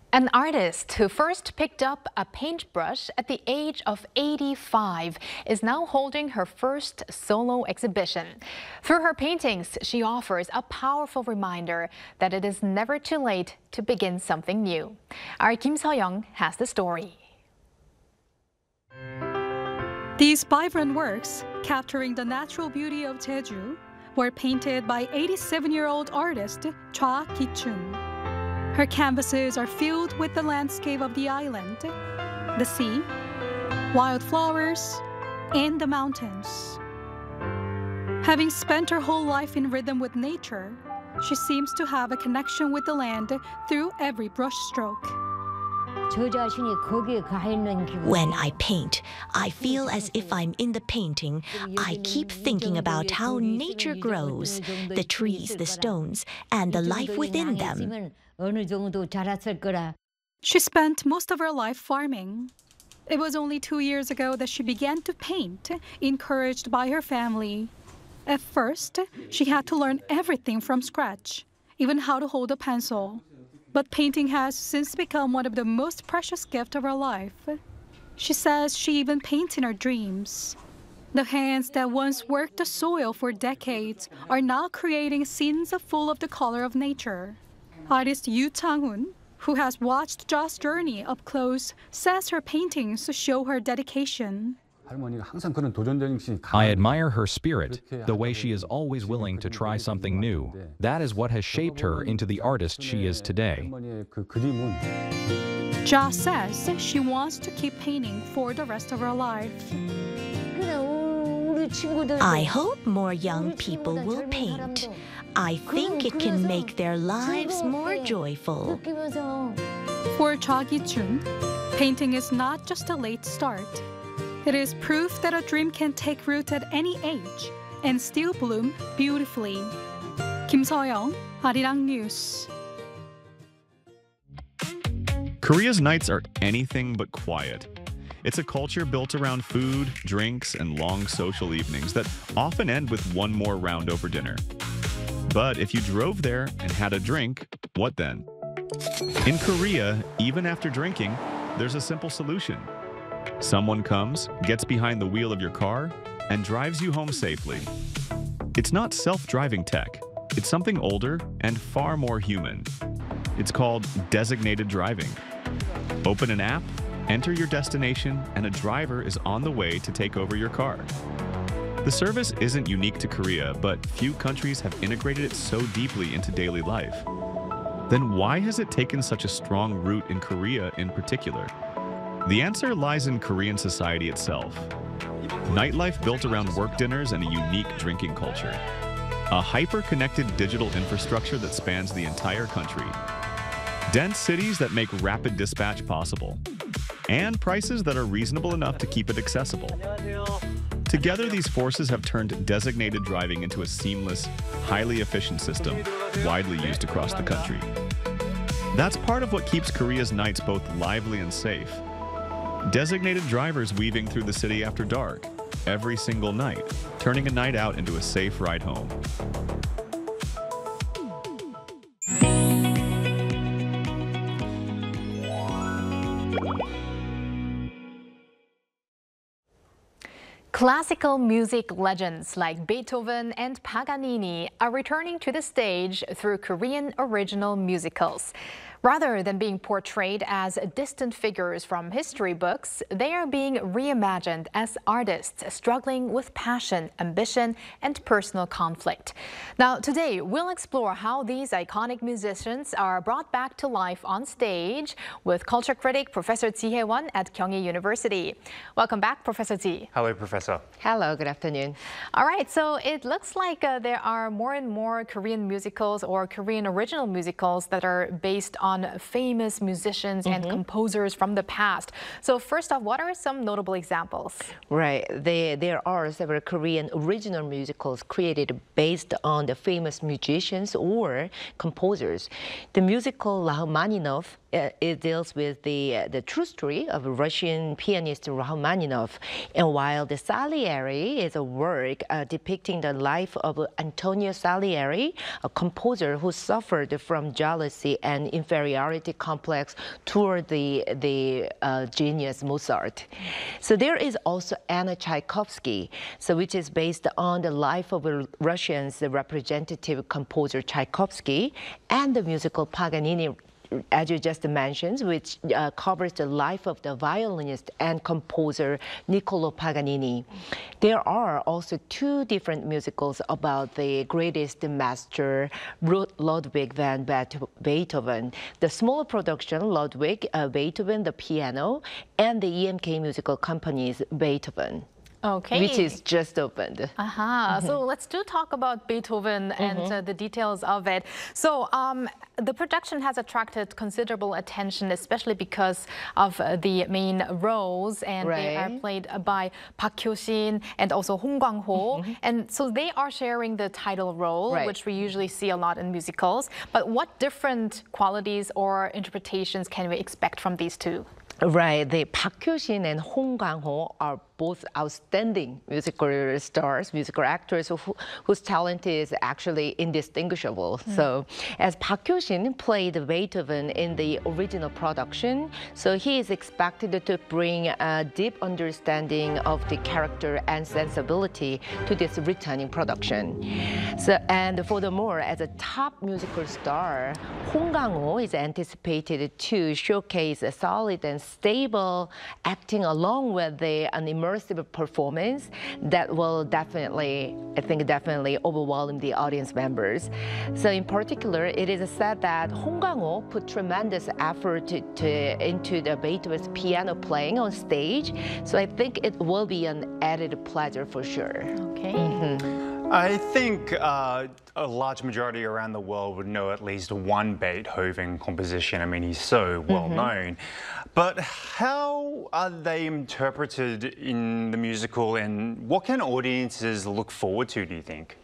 An artist who first picked up a paintbrush at the age of 85 is now holding her first solo exhibition. Through her paintings, she offers a powerful reminder that it is never too late to begin something new. Our Kim Seo-young has the story. These vibrant works, capturing the natural beauty of Jeju, were painted by 87-year-old artist Chwa Ki-chun. Her canvases are filled with the landscape of the island, the sea, wildflowers, and the mountains. Having spent her whole life in rhythm with nature, she seems to have a connection with the land through every brushstroke. When I paint, I feel as if I'm in the painting. I keep thinking about how nature grows, the trees, the stones, and the life within them. She spent most of her life farming. It was only 2 years ago that she began to paint, encouraged by her family. At first, she had to learn everything from scratch, even how to hold a pencil. But painting has since become one of the most precious gifts of her life. She says she even paints in her dreams. The hands that once worked the soil for decades are now creating scenes full of the color of nature. Artist Yoo Chang-hoon, who has watched Chwa's journey up close, says her paintings show her dedication. I admire her spirit, the way she is always willing to try something new. That is what has shaped her into the artist she is today. Chwa says she wants to keep painting for the rest of her life. I hope more young people will paint. I think it can make their lives more joyful. For Chwa Ki-chun, painting is not just a late start. It is proof that a dream can take root at any age and still bloom beautifully. Kim Seo-young, Arirang News. Korea's nights are anything but quiet. It's a culture built around food, drinks, and long social evenings that often end with one more round over dinner. But if you drove there and had a drink, what then? In Korea, even after drinking, there's a simple solution. Someone comes, gets behind the wheel of your car, and drives you home safely. It's not self-driving tech. It's something older and far more human. It's called designated driving. Open an app, enter your destination, and a driver is on the way to take over your car. The service isn't unique to Korea, but few countries have integrated it so deeply into daily life. Then why has it taken such a strong root in Korea in particular? The answer lies in Korean society itself. Nightlife built around work dinners and a unique drinking culture. A hyper-connected digital infrastructure that spans the entire country. Dense cities that make rapid dispatch possible. And prices that are reasonable enough to keep it accessible. Together, these forces have turned designated driving into a seamless, highly efficient system, widely used across the country. That's part of what keeps Korea's nights both lively and safe. Designated drivers weaving through the city after dark, every single night, turning a night out into a safe ride home. Classical music legends like Beethoven and Paganini are returning to the stage through Korean original musicals. Rather than being portrayed as distant figures from history books, they are being reimagined as artists struggling with passion, ambition, and personal conflict. Now, today, we'll explore how these iconic musicians are brought back to life on stage with culture critic Professor Ji Hae-won at Kyunghee University. Welcome back, Professor Ji. Hello, Professor. Hello, good afternoon. All right, so it looks like there are more and more Korean musicals or Korean original musicals that are based on famous musicians and composers from the past. So first off, what are some notable examples? Right, there are several Korean original musicals created based on the famous musicians or composers. The musical Rachmaninoff it deals with the true story of Russian pianist Rachmaninoff. And while the Salieri is a work depicting the life of Antonio Salieri, a composer who suffered from jealousy and inferiority complex toward the genius Mozart. So there is also Anna Tchaikovsky, which is based on the life of Russian's representative composer Tchaikovsky, and the musical Paganini, as you just mentioned, which covers the life of the violinist and composer Niccolò Paganini. There are also two different musicals about the greatest master, Ludwig van Beethoven. The smaller production, Ludwig, Beethoven, the piano, and the EMK Musical Company's Beethoven. Okay. Which is just opened. So let's talk about Beethoven and the details of it. So the production has attracted considerable attention, especially because of the main roles, and they are played by Park Hyo-shin and also Hong Kwang-ho. And so they are sharing the title role, which we usually see a lot in musicals. But what different qualities or interpretations can we expect from these two? Right, the Park Hyo-shin and Hong Kwang-ho are both outstanding musical stars, musical actors whose talent is actually indistinguishable. So as Park Hyo-shin played Beethoven in the original production, so he is expected to bring a deep understanding of the character and sensibility to this returning production. So, and furthermore, as a top musical star, Hong Kwang-ho is anticipated to showcase a solid and stable acting along with an immersive performance that will definitely overwhelm the audience members. So in particular, it is said that Hong Kwang-ho put tremendous effort into the Beethoven's piano playing on stage. So I think it will be an added pleasure for sure. Okay. I think a large majority around the world would know at least one Beethoven composition. I mean, he's so well known. But how are they interpreted in the musical, and what can audiences look forward to, do you think?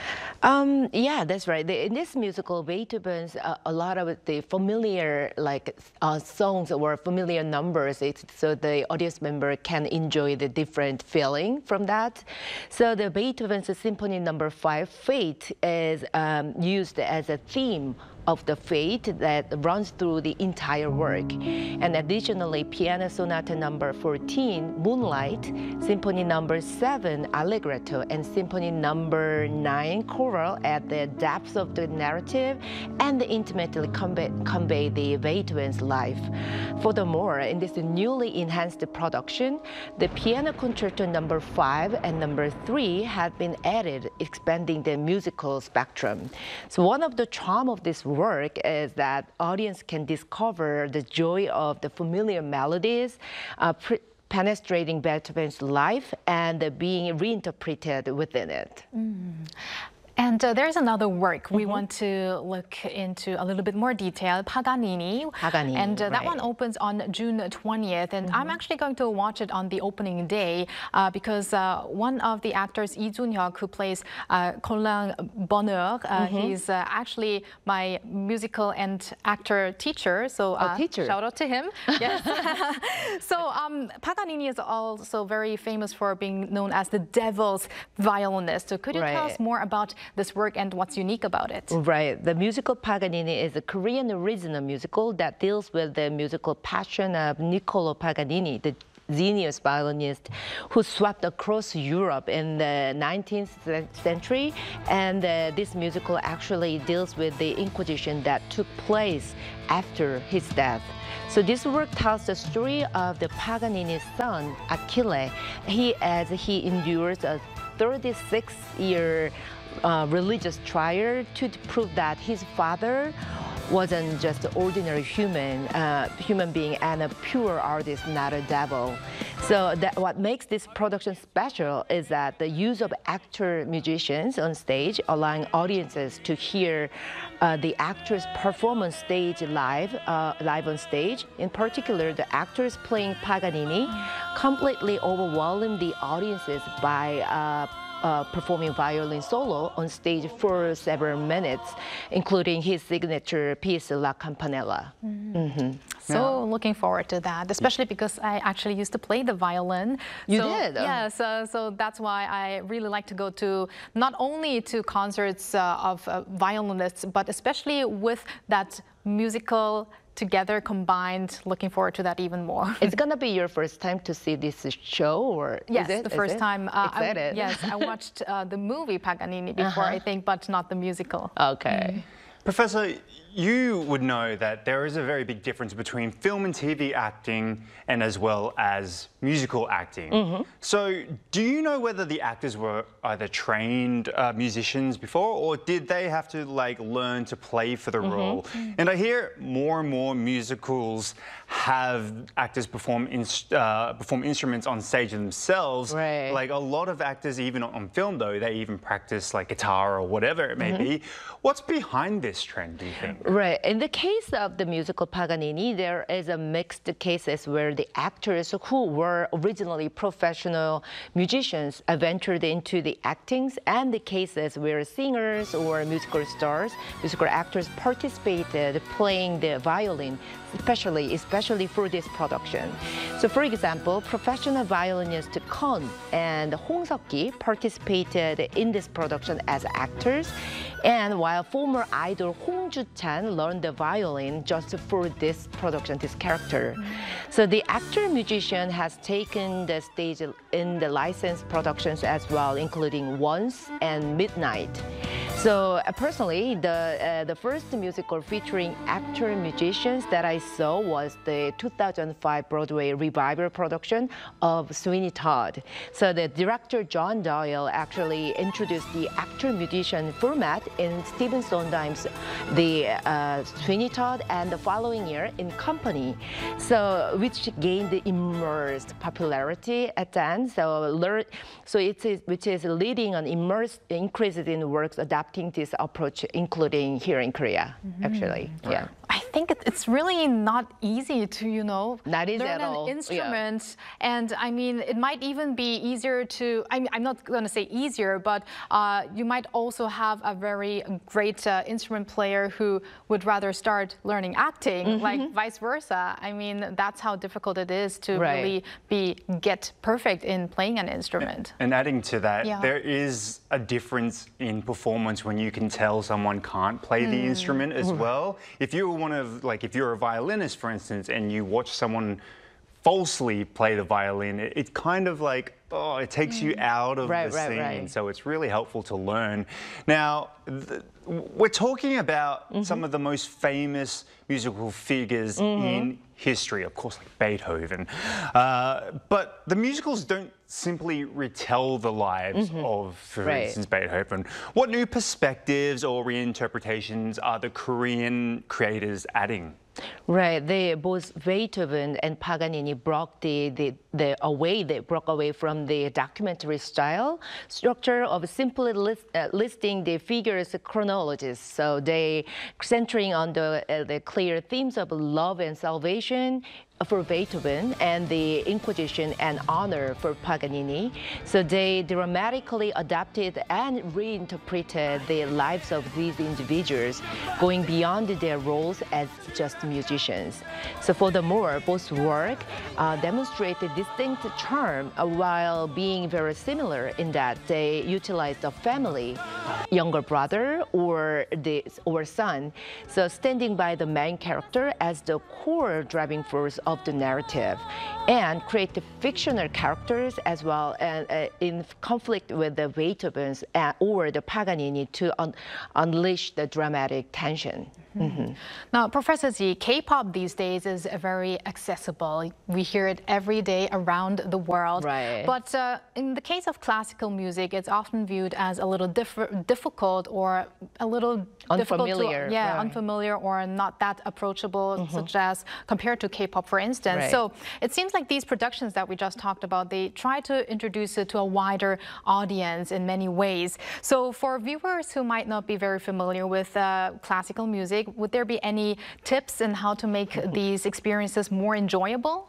Yeah, that's right. In this musical, Beethoven's a lot of the familiar songs or familiar numbers, so the audience member can enjoy the different feeling from that. So the Beethoven's Symphony No. 5, Fate, is used as a theme of the fate that runs through the entire work. And additionally, Piano Sonata No. 14, Moonlight, Symphony No. 7, Allegretto, and Symphony No. 9, Choral at the depths of the narrative and intimately convey the Beethoven's life. Furthermore, in this newly enhanced production, the Piano Concerto No. 5 and No. 3 have been added, expanding the musical spectrum. So one of the charm of this work is that audience can discover the joy of the familiar melodies, penetrating Beethoven's life and being reinterpreted within it. And there's another work we want to look into a little bit more detail, Paganini. And that one opens on June 20th. And I'm actually going to watch it on the opening day because one of the actors, Lee Jun-hyuk, who plays Colin Bonheur, he's actually my musical and actor teacher. So shout out to him. Yes. So Paganini is also very famous for being known as the devil's violinist. So could you tell us more about this work and what's unique about it? Right. The musical Paganini is a Korean original musical that deals with the musical passion of Niccolò Paganini, the genius violinist who swept across Europe in the 19th century. And this musical actually deals with the Inquisition that took place after his death. So this work tells the story of the Paganini's son, Achille. As he endures a 36-year religious trial to prove that his father wasn't just an ordinary human being and a pure artist, not a devil. So what makes this production special is that the use of actor-musicians on stage, allowing audiences to hear the actors perform on stage live on stage. In particular, the actors playing Paganini completely overwhelm the audiences by performing violin solo on stage for several minutes, including his signature piece, La Campanella. So looking forward to that, especially because I actually used to play the violin. You did? Yeah, so that's why I really like to go to not only to concerts of violinists, but especially with that musical together combined. Looking forward to that even more. It's gonna be your first time to see this show, or yes, is it? the first time. Excited. Yes, I watched the movie Paganini before, I think, but not the musical. Okay. Professor, you would know that there is a very big difference between film and TV acting and as well as musical acting. So do you know whether the actors were either trained musicians before, or did they have to like learn to play for the role? And I hear more and more musicals have actors perform instruments on stage themselves. Right. Like a lot of actors, even on film though, they even practice like guitar or whatever it may be. What's behind this trend, do you think? Right. In the case of the musical Paganini, there is a mixed cases where the actors who were originally professional musicians ventured into the actings, and the cases where singers or musical stars, musical actors participated playing the violin, especially for this production. So for example, professional violinist Kon and Hong Seok-gi participated in this production as actors, and while former idol Hong Joo-chan learned the violin just for this production, this character. So the actor-musician has taken the stage in the licensed productions as well, including Once and Midnight. So personally, the first musical featuring actor-musicians that I saw was the 2005 Broadway revival production of Sweeney Todd. So the director John Doyle actually introduced the actor-musician format in Stephen Sondheim's The Sweeney Todd, and the following year in Company, so which gained immersed popularity at the end. So which is leading an increases in works adapting this approach, including here in Korea, actually. Yeah. I think it's really not easy to, Not easy learn at all. an instrument. And I mean, it might even be easier to, I'm not going to say easier, but you might also have a very great instrument player who would rather start learning acting, like vice versa. I mean, that's how difficult it is to really get perfect in playing an instrument. And adding to that, there is a difference in performance when you can tell someone can't play the instrument as well. If you were if you're a violinist, for instance, and you watch someone falsely play the violin, it's kind of like, oh, it takes you out of the scene. So it's really helpful to learn. Now, we're talking about some of the most famous musical figures in history, of course, like Beethoven. But the musicals don't simply retell the lives of, for instance, Beethoven. What new perspectives or reinterpretations are the Korean creators adding? Right, both Beethoven and Paganini broke they broke away from the documentary style structure of simply listing the figures' chronologies. So they centering on the clear themes of love and salvation for Beethoven and the Inquisition and honor for Paganini. So they dramatically adapted and reinterpreted the lives of these individuals, going beyond their roles as just musicians. So furthermore, both work demonstrated distinct charm while being very similar in that they utilized a family, younger brother or son, so standing by the main character as the core driving force of the narrative, and create the fictional characters as well, and in conflict with the Beethoven's or the Paganini to unleash the dramatic tension. Now, Professor Z, K-pop these days is very accessible. We hear it every day around the world. Right. But in the case of classical music, it's often viewed as a little difficult or a little unfamiliar. Unfamiliar or not that approachable, such as compared to K-pop, for instance. So it seems like these productions that we just talked about, they try to introduce it to a wider audience in many ways. So for viewers who might not be very familiar with classical music, would there be any tips on how to make these experiences more enjoyable?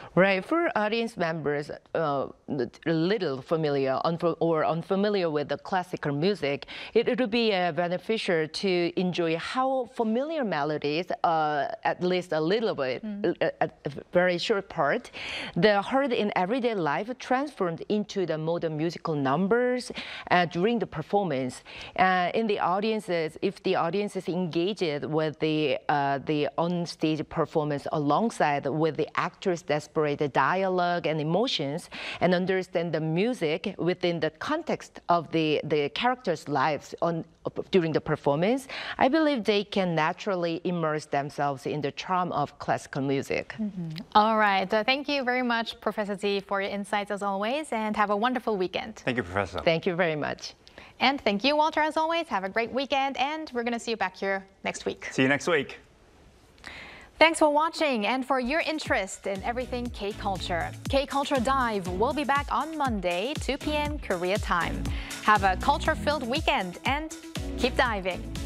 Right, for audience members little familiar or unfamiliar with the classical music, it would be beneficial to enjoy how familiar melodies, at least a little bit, a very short part, they're heard in everyday life, transformed into the modern musical numbers during the performance. In the audiences, if the audience is engaged with the on-stage performance alongside with the actors' desperate dialogue and emotions, and understand the music within the context of the characters' lives during the performance, I believe they can naturally immerse themselves in the charm of classical music. All right. Thank you very much, Professor Z, for your insights as always, and have a wonderful weekend. Thank you, Professor. Thank you very much. And thank you, Walter, as always. Have a great weekend, and we're going to see you back here next week. See you next week. Thanks for watching and for your interest in everything K-Culture. K-Culture Dive will be back on Monday, 2 p.m. Korea time. Have a culture-filled weekend and keep diving.